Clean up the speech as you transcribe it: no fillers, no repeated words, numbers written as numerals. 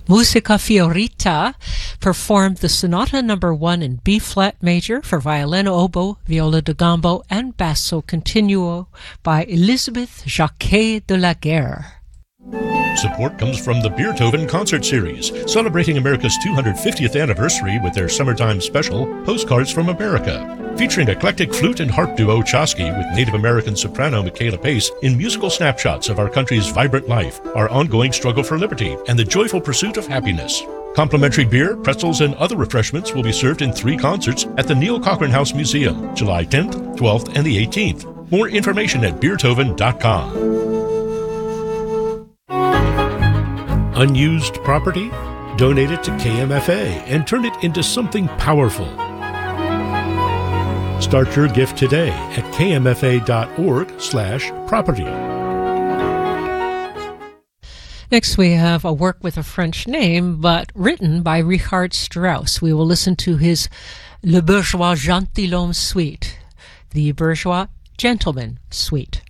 Musica Fiorita performed the Sonata No. 1 in B-flat major for violin, oboe, viola da gamba, and basso continuo by Elisabeth Jacquet de la Guerre. Support comes from the Beethoven Concert Series, celebrating America's 250th anniversary with their summertime special, Postcards from America. Featuring eclectic flute and harp duo Chosky with Native American soprano Michaela Pace in musical snapshots of our country's vibrant life, our ongoing struggle for liberty, and the joyful pursuit of happiness. Complimentary beer, pretzels, and other refreshments will be served in 3 concerts at the Neil Cochran House Museum, July 10th, 12th, and the 18th. More information at Beethoven.com. Unused property? Donate it to KMFA and turn it into something powerful. Start your gift today at kmfa.org/property. Next, we have a work with a French name, but written by Richard Strauss. We will listen to his Le Bourgeois Gentilhomme Suite, the Bourgeois Gentleman Suite.